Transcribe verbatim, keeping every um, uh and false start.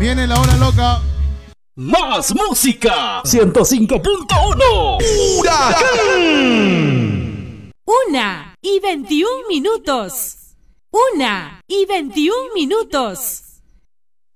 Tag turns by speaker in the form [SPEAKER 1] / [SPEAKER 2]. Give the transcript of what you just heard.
[SPEAKER 1] Viene la hora loca.
[SPEAKER 2] Más música. ciento cinco punto uno. ¡Huracán!
[SPEAKER 3] Una y veintiún minutos. Una y veintiún minutos.